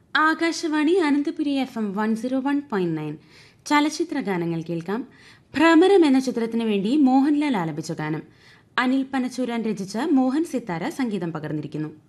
Akashvani Ananthapuri FM 101.9 ചലച്ചിത്ര ഗാനങ്ങൾ കേൾക്കാം. ഭ്രമരം എന്ന ചിത്രത്തിനു വേണ്ടി മോഹൻലാൽ ആലപിച്ച ഗാനം. അനിൽ പനച്ചൂരാൻ രചിച്ച മോഹൻ സിത്താര സംഗീതം പകർന്നിരിക്കുന്നു.